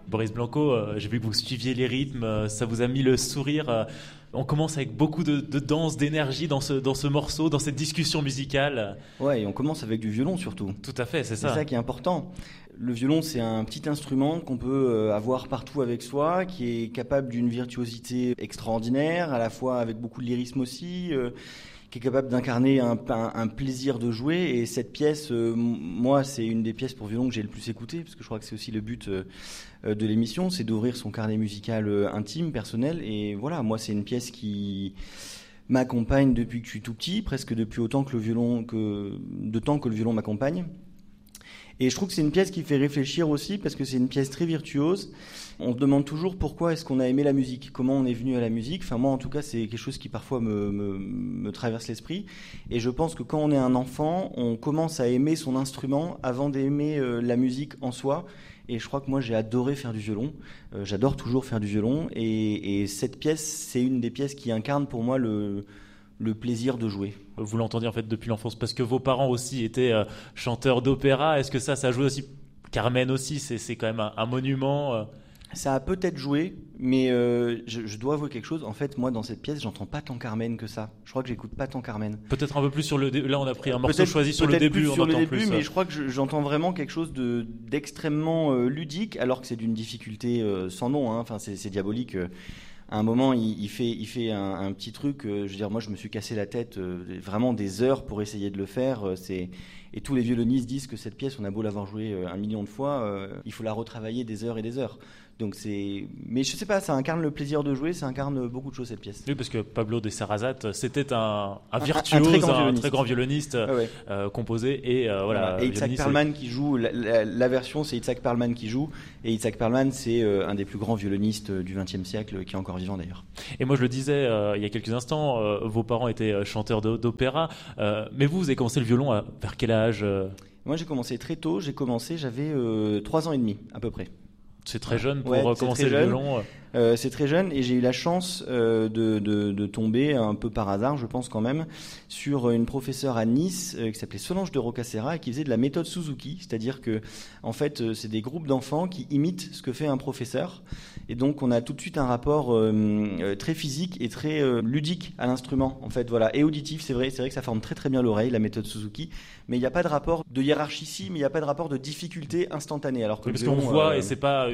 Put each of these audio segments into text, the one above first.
Boris Blanco, j'ai vu que vous suiviez les rythmes, ça vous a mis le sourire. On commence avec beaucoup de danse, d'énergie dans ce morceau, dans cette discussion musicale. Ouais, et on commence avec du violon surtout. Tout à fait, c'est ça. C'est ça qui est important. Le violon, c'est un petit instrument qu'on peut avoir partout avec soi, qui est capable d'une virtuosité extraordinaire, à la fois avec beaucoup de lyrisme aussi, qui est capable d'incarner un plaisir de jouer. Et cette pièce, moi, c'est une des pièces pour violon que j'ai le plus écoutée, parce que je crois que c'est aussi le but de l'émission, c'est d'ouvrir son carnet musical intime, personnel. Et voilà, moi, c'est une pièce qui m'accompagne depuis que je suis tout petit, presque depuis autant que de temps que le violon m'accompagne. Et je trouve que c'est une pièce qui fait réfléchir aussi, parce que c'est une pièce très virtuose. On se demande toujours pourquoi est-ce qu'on a aimé la musique, comment on est venu à la musique. Enfin, moi, en tout cas, c'est quelque chose qui parfois me traverse l'esprit. Et je pense que quand on est un enfant, on commence à aimer son instrument avant d'aimer la musique en soi. Et je crois que moi, j'ai adoré faire du violon. J'adore toujours faire du violon. Et cette pièce, c'est une des pièces qui incarne pour moi le plaisir de jouer. Vous l'entendiez en fait depuis l'enfance, parce que vos parents aussi étaient chanteurs d'opéra. Est-ce que ça jouait aussi? Carmen aussi, c'est quand même un monument. Ça a peut-être joué, mais je dois avouer quelque chose. En fait, moi, dans cette pièce, j'entends pas tant Carmen que ça. Je crois que j'écoute pas tant Carmen. Peut-être un peu plus sur le début. Là, on a pris un morceau choisi sur le début. Plus sur on le entend début, plus. Mais je crois que j'entends vraiment quelque chose d'extrêmement ludique, alors que c'est d'une difficulté sans nom. Hein. Enfin, c'est diabolique. À un moment, il fait un petit truc. Je veux dire, moi, je me suis cassé la tête vraiment des heures pour essayer de le faire. Et tous les violonistes disent que cette pièce, on a beau l'avoir jouée 1 million de fois, il faut la retravailler des heures et des heures. Donc mais je sais pas, ça incarne le plaisir de jouer, ça incarne beaucoup de choses cette pièce. Oui, parce que Pablo de Sarrazat, c'était un virtuose, un très grand violoniste, composé et voilà. Et Itzhak Perlman qui joue la version, c'est Itzhak Perlman qui joue, et Itzhak Perlman c'est un des plus grands violonistes du XXe siècle, qui est encore vivant d'ailleurs. Et moi je le disais il y a quelques instants, vos parents étaient chanteurs d'opéra, mais vous avez commencé le violon vers quel âge? Moi j'ai commencé très tôt, j'avais 3 ans et demi à peu près. C'est très jeune pour commencer le violon. C'est très jeune, et j'ai eu la chance de tomber un peu par hasard, je pense quand même, sur une professeure à Nice qui s'appelait Solange de Roccassera et qui faisait de la méthode Suzuki, c'est-à-dire que en fait c'est des groupes d'enfants qui imitent ce que fait un professeur, et donc on a tout de suite un rapport très physique et très ludique à l'instrument en fait, voilà, et auditif. C'est vrai que ça forme très très bien l'oreille, la méthode Suzuki, mais il n'y a pas de rapport de hiérarchie ici, mais il n'y a pas de rapport de difficulté instantanée, alors que parce qu'on voit et c'est pas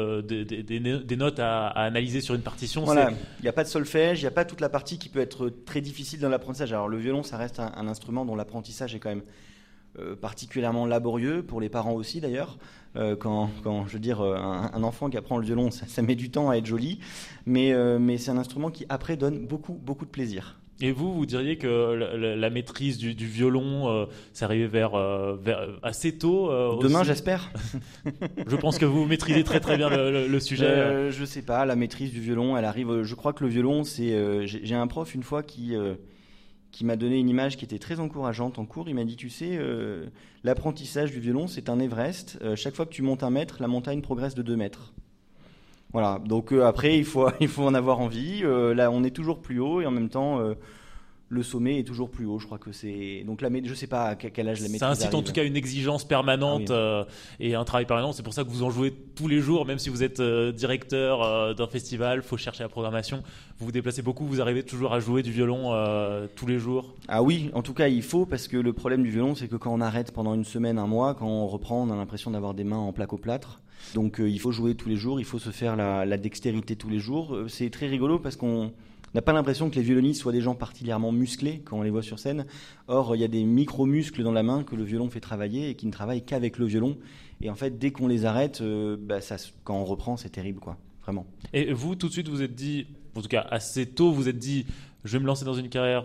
des notes à analyser sur une partition. Voilà, il n'y a pas de solfège, il n'y a pas toute la partie qui peut être très difficile dans l'apprentissage. Alors le violon, ça reste un instrument dont l'apprentissage est quand même particulièrement laborieux, pour les parents aussi d'ailleurs. Quand je veux dire, un enfant qui apprend le violon, ça met du temps à être joli, mais c'est un instrument qui après donne beaucoup beaucoup de plaisir. Et vous diriez que la maîtrise du violon, c'est arrivé vers assez tôt Demain, aussi. j'espère. Je pense que vous maîtrisez très très bien le sujet. Je sais pas, la maîtrise du violon, elle arrive. Je crois que le violon, c'est. J'ai un prof une fois qui m'a donné une image qui était très encourageante en cours. Il m'a dit, tu sais, l'apprentissage du violon, c'est un Everest. Chaque fois que tu montes 1 mètre, la montagne progresse de 2 mètres. Voilà, donc après il faut en avoir envie. Là on est toujours plus haut, et en même temps le sommet est toujours plus haut. Je crois que c'est donc je sais pas à quel âge la maîtrise Ça incite arrive. en tout cas une exigence permanente et un travail permanent. C'est pour ça que vous en jouez tous les jours, même si vous êtes directeur d'un festival, faut chercher la programmation. Vous vous déplacez beaucoup, vous arrivez toujours à jouer du violon tous les jours? Ah oui, en tout cas il faut, parce que le problème du violon, c'est que quand on arrête pendant 1 semaine, 1 mois, quand on reprend, on a l'impression d'avoir des mains en plaque-au-plâtre. Donc il faut jouer tous les jours, il faut se faire la dextérité tous les jours. C'est très rigolo parce qu'on n'a pas l'impression que les violonistes soient des gens particulièrement musclés quand on les voit sur scène. Or, il y a des micro-muscles dans la main que le violon fait travailler et qui ne travaillent qu'avec le violon. Et en fait, dès qu'on les arrête, quand on reprend, c'est terrible, quoi. Vraiment. Et vous, tout de suite, vous êtes dit, en tout cas assez tôt, vous êtes dit, je vais me lancer dans une carrière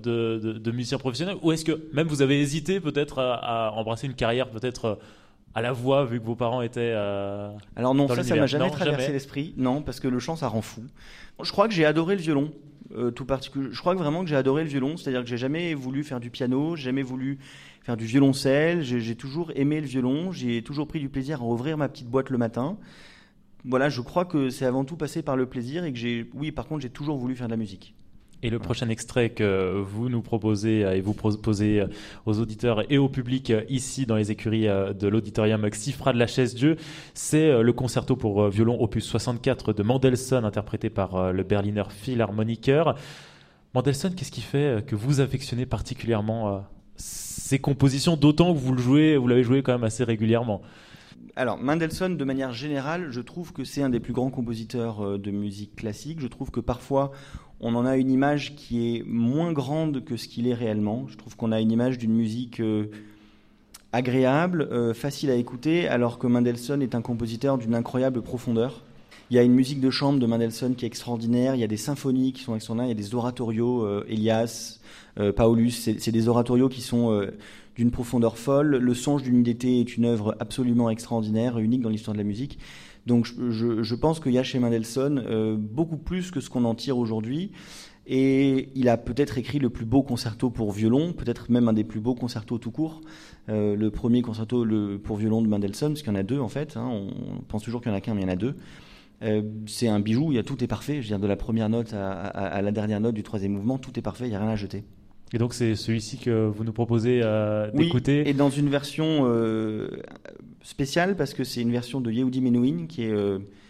de musicien professionnel? Ou est-ce que même vous avez hésité peut-être à embrasser une carrière peut-être à la voix, vu que vos parents étaient Alors non, dans ça m'a jamais Non, traversé jamais. l'esprit. Non, parce que le chant, ça rend fou. Je crois que j'ai adoré le violon, tout particulier. Je crois que vraiment que j'ai adoré le violon, c'est-à-dire que j'ai jamais voulu faire du piano, j'ai jamais voulu faire du violoncelle. J'ai toujours aimé le violon, j'ai toujours pris du plaisir à ouvrir ma petite boîte le matin. Voilà, je crois que c'est avant tout passé par le plaisir, et que par contre, j'ai toujours voulu faire de la musique. Et le prochain extrait que vous nous proposez et vous proposez aux auditeurs et au public ici dans les écuries de l'auditorium Xifra de la Chaise-Dieu, c'est le concerto pour violon opus 64 de Mendelssohn, interprété par le Berliner Philharmoniker. Mendelssohn, qu'est-ce qui fait que vous affectionnez particulièrement ces compositions, d'autant que vous l'avez joué quand même assez régulièrement? Alors, Mendelssohn, de manière générale, je trouve que c'est un des plus grands compositeurs de musique classique. Je trouve que parfois, on en a une image qui est moins grande que ce qu'il est réellement. Je trouve qu'on a une image d'une musique agréable, facile à écouter, alors que Mendelssohn est un compositeur d'une incroyable profondeur. Il y a une musique de chambre de Mendelssohn qui est extraordinaire, il y a des symphonies qui sont extraordinaires, il y a des oratorios, Elias, Paulus, c'est des oratorios qui sont d'une profondeur folle. Le songe d'une d'été est une œuvre absolument extraordinaire, unique dans l'histoire de la musique. Donc je pense qu'il y a chez Mendelssohn beaucoup plus que ce qu'on en tire aujourd'hui. Et il a peut-être écrit le plus beau concerto pour violon, peut-être même un des plus beaux concertos tout court. Le premier concerto pour violon de Mendelssohn, parce qu'il y en a deux en fait. On pense toujours qu'il y en a qu'un, mais il y en a deux. C'est un bijou, tout est parfait. Je veux dire, de la première note à la dernière note du troisième mouvement, tout est parfait, il n'y a rien à jeter. Et donc c'est celui-ci que vous nous proposez d'écouter. Oui, et dans une version spéciale, parce que c'est une version de Yehudi Menuhin, qui est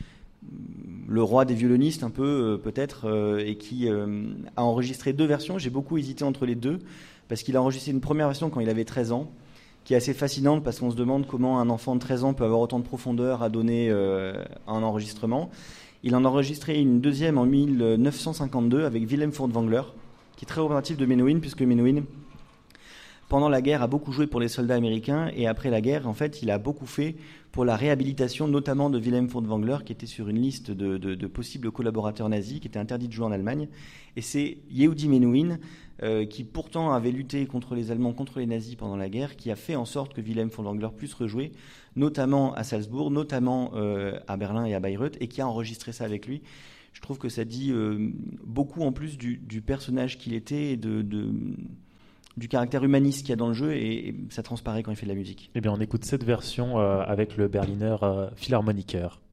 le roi des violonistes un peu, peut-être, et qui a enregistré deux versions. J'ai beaucoup hésité entre les deux, parce qu'il a enregistré une première version quand il avait 13 ans, qui est assez fascinante, parce qu'on se demande comment un enfant de 13 ans peut avoir autant de profondeur à donner un enregistrement. Il en a enregistré une deuxième en 1952 avec Wilhelm Furtwängler, qui est très représentatif de Menuhin, puisque Menuhin, pendant la guerre, a beaucoup joué pour les soldats américains, et après la guerre, en fait, il a beaucoup fait pour la réhabilitation, notamment de Wilhelm Furtwängler, qui était sur une liste de possibles collaborateurs nazis, qui était interdit de jouer en Allemagne. Et c'est Yehudi Menuhin, qui pourtant avait lutté contre les Allemands, contre les nazis pendant la guerre, qui a fait en sorte que Wilhelm Furtwängler puisse rejouer, notamment à Salzbourg, notamment à Berlin et à Bayreuth, et qui a enregistré ça avec lui. Je trouve que ça dit beaucoup en plus du personnage qu'il était et du caractère humaniste qu'il y a dans le jeu, et ça transparaît quand il fait de la musique. Eh bien, on écoute cette version avec le Berliner Philharmoniker.